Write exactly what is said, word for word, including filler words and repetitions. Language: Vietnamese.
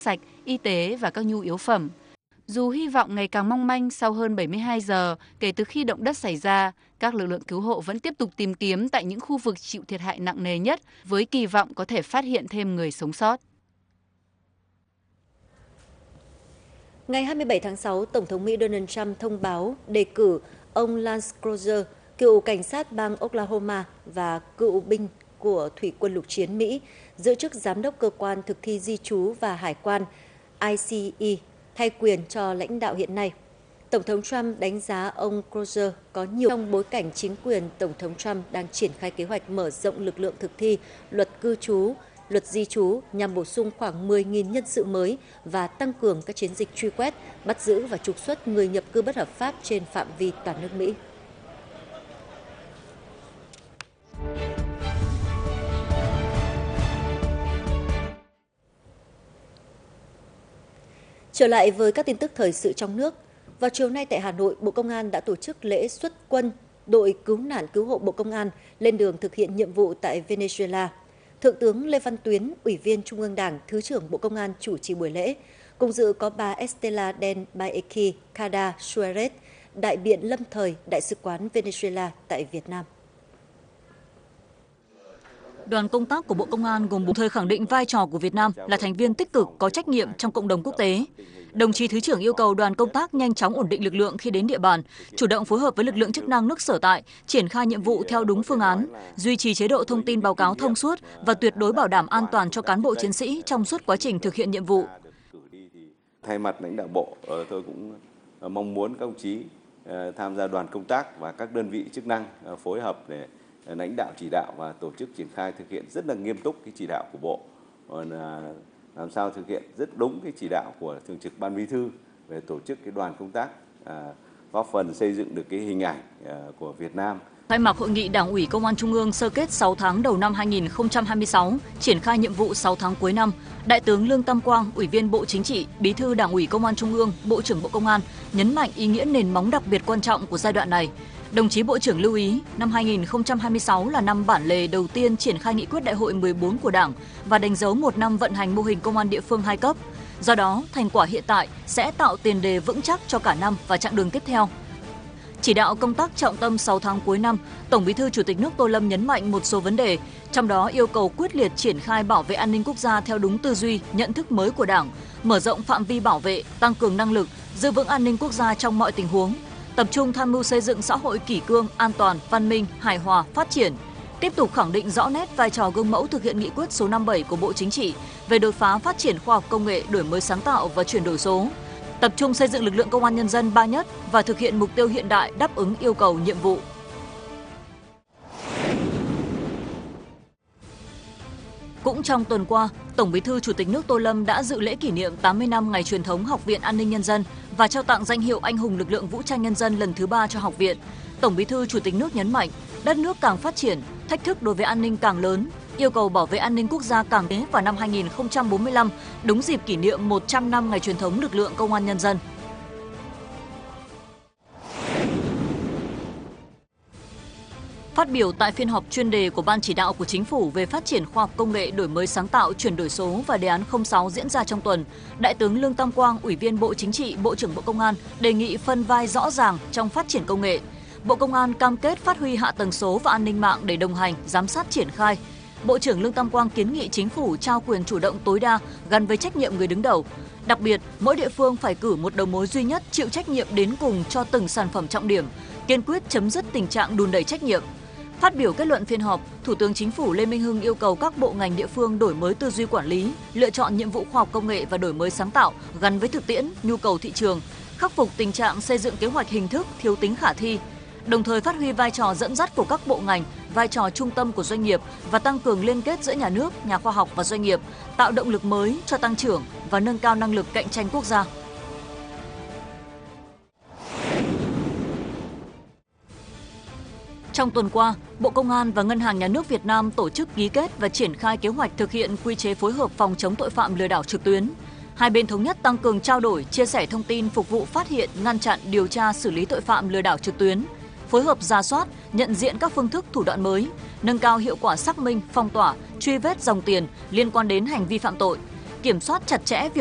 sạch, y tế và các nhu yếu phẩm. Dù hy vọng ngày càng mong manh sau hơn bảy mươi hai giờ kể từ khi động đất xảy ra, các lực lượng cứu hộ vẫn tiếp tục tìm kiếm tại những khu vực chịu thiệt hại nặng nề nhất với kỳ vọng có thể phát hiện thêm người sống sót. Ngày hai mươi bảy tháng sáu, Tổng thống Mỹ Donald Trump thông báo đề cử ông Lance Crozier, cựu cảnh sát bang Oklahoma và cựu binh của Thủy quân lục chiến Mỹ, giữ chức giám đốc cơ quan thực thi di trú và hải quan I C E, thay quyền cho lãnh đạo hiện nay. Tổng thống Trump đánh giá ông Crozier có nhiều trong bối cảnh chính quyền Tổng thống Trump đang triển khai kế hoạch mở rộng lực lượng thực thi luật cư trú, luật di trú nhằm bổ sung khoảng mười nghìn nhân sự mới và tăng cường các chiến dịch truy quét, bắt giữ và trục xuất người nhập cư bất hợp pháp trên phạm vi toàn nước Mỹ. Trở lại với các tin tức thời sự trong nước. Vào chiều nay tại Hà Nội, Bộ Công an đã tổ chức lễ xuất quân đội cứu nạn cứu hộ Bộ Công an lên đường thực hiện nhiệm vụ tại Venezuela. Thượng tướng Lê Văn Tuyến, Ủy viên Trung ương Đảng, Thứ trưởng Bộ Công an chủ trì buổi lễ. Cùng dự có bà Estela Den Baeki Cada Suarez, đại biện lâm thời Đại sứ quán Venezuela tại Việt Nam. Đoàn công tác của Bộ Công an gồm đồng thời khẳng định vai trò của Việt Nam là thành viên tích cực có trách nhiệm trong cộng đồng quốc tế. Đồng chí Thứ trưởng yêu cầu đoàn công tác nhanh chóng ổn định lực lượng khi đến địa bàn, chủ động phối hợp với lực lượng chức năng nước sở tại, triển khai nhiệm vụ theo đúng phương án, duy trì chế độ thông tin báo cáo thông suốt và tuyệt đối bảo đảm an toàn cho cán bộ chiến sĩ trong suốt quá trình thực hiện nhiệm vụ. Thay mặt lãnh đạo Bộ, tôi cũng mong muốn các đồng chí tham gia đoàn công tác và các đơn vị chức năng phối hợp để lãnh đạo chỉ đạo và tổ chức triển khai thực hiện rất là nghiêm túc cái chỉ đạo của Bộ, làm sao thực hiện rất đúng cái chỉ đạo của Thường trực Ban Bí thư về tổ chức cái đoàn công tác, góp phần xây dựng được cái hình ảnh của Việt Nam. Khai mạc hội nghị Đảng ủy Công an Trung ương sơ kết sáu tháng đầu năm hai nghìn không trăm hai mươi sáu, triển khai nhiệm vụ sáu tháng cuối năm, Đại tướng Lương Tam Quang, Ủy viên Bộ Chính trị, Bí thư Đảng ủy Công an Trung ương, Bộ trưởng Bộ Công an nhấn mạnh ý nghĩa nền móng đặc biệt quan trọng của giai đoạn này. Đồng chí Bộ trưởng lưu ý, năm hai nghìn không trăm hai mươi sáu là năm bản lề đầu tiên triển khai nghị quyết đại hội mười bốn của Đảng và đánh dấu một năm vận hành mô hình công an địa phương hai cấp. Do đó, thành quả hiện tại sẽ tạo tiền đề vững chắc cho cả năm và chặng đường tiếp theo. Chỉ đạo công tác trọng tâm sáu tháng cuối năm, Tổng Bí thư Chủ tịch nước Tô Lâm nhấn mạnh một số vấn đề, trong đó yêu cầu quyết liệt triển khai bảo vệ an ninh quốc gia theo đúng tư duy, nhận thức mới của Đảng, mở rộng phạm vi bảo vệ, tăng cường năng lực, giữ vững an ninh quốc gia trong mọi tình huống. Tập trung tham mưu xây dựng xã hội kỷ cương, an toàn, văn minh, hài hòa, phát triển. Tiếp tục khẳng định rõ nét vai trò gương mẫu thực hiện nghị quyết số năm mươi bảy của Bộ Chính trị về đột phá phát triển khoa học công nghệ, đổi mới sáng tạo và chuyển đổi số. Tập trung xây dựng lực lượng công an nhân dân ba nhất và thực hiện mục tiêu hiện đại đáp ứng yêu cầu nhiệm vụ. Cũng trong tuần qua, Tổng Bí thư Chủ tịch nước Tô Lâm đã dự lễ kỷ niệm tám mươi năm ngày truyền thống Học viện An ninh Nhân dân và trao tặng danh hiệu Anh hùng lực lượng vũ trang nhân dân lần thứ ba cho học viện. Tổng Bí thư Chủ tịch nước nhấn mạnh, đất nước càng phát triển, thách thức đối với an ninh càng lớn, yêu cầu bảo vệ an ninh quốc gia càng thế vào năm hai nghìn không trăm bốn mươi lăm, đúng dịp kỷ niệm một trăm năm ngày truyền thống lực lượng công an nhân dân. Phát biểu tại phiên họp chuyên đề của Ban chỉ đạo của Chính phủ về phát triển khoa học công nghệ, đổi mới sáng tạo, chuyển đổi số và đề án không sáu diễn ra trong tuần, Đại tướng Lương Tam Quang, Ủy viên Bộ Chính trị, Bộ trưởng Bộ Công an đề nghị phân vai rõ ràng trong phát triển công nghệ. Bộ Công an cam kết phát huy hạ tầng số và an ninh mạng để đồng hành, giám sát triển khai. Bộ trưởng Lương Tam Quang kiến nghị Chính phủ trao quyền chủ động tối đa gắn với trách nhiệm người đứng đầu. Đặc biệt, mỗi địa phương phải cử một đầu mối duy nhất chịu trách nhiệm đến cùng cho từng sản phẩm trọng điểm, kiên quyết chấm dứt tình trạng đùn đẩy trách nhiệm. Phát biểu kết luận phiên họp, Thủ tướng Chính phủ Lê Minh Hưng yêu cầu các bộ ngành địa phương đổi mới tư duy quản lý, lựa chọn nhiệm vụ khoa học công nghệ và đổi mới sáng tạo gắn với thực tiễn, nhu cầu thị trường, khắc phục tình trạng xây dựng kế hoạch hình thức thiếu tính khả thi, đồng thời phát huy vai trò dẫn dắt của các bộ ngành, vai trò trung tâm của doanh nghiệp và tăng cường liên kết giữa nhà nước, nhà khoa học và doanh nghiệp, tạo động lực mới cho tăng trưởng và nâng cao năng lực cạnh tranh quốc gia. Trong tuần qua, Bộ Công an và Ngân hàng Nhà nước Việt Nam tổ chức ký kết và triển khai kế hoạch thực hiện quy chế phối hợp phòng chống tội phạm lừa đảo trực tuyến. Hai bên thống nhất tăng cường trao đổi, chia sẻ thông tin phục vụ phát hiện, ngăn chặn, điều tra, xử lý tội phạm lừa đảo trực tuyến, phối hợp rà soát, nhận diện các phương thức thủ đoạn mới, nâng cao hiệu quả xác minh, phong tỏa, truy vết dòng tiền liên quan đến hành vi phạm tội, kiểm soát chặt chẽ việc